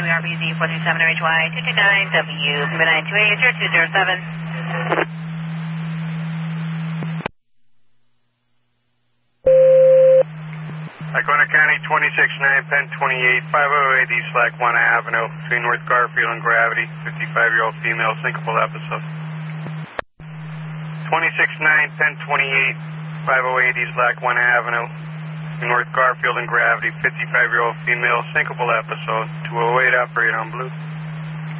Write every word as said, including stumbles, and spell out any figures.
W R B Z four three seven H Y two two nine W nine two eight zero two zero seven. Lackawanna County twenty-six nine Penn twenty-eight five oh eight East Lackawanna Avenue between North Garfield and Gravity, fifty-five-year-old female, syncopal episode. twenty-six nine Penn twenty-eight five oh eight East Lackawanna Avenue between North Garfield and Gravity, fifty-five-year-old female, syncopal episode. two oh eight, operate on blue.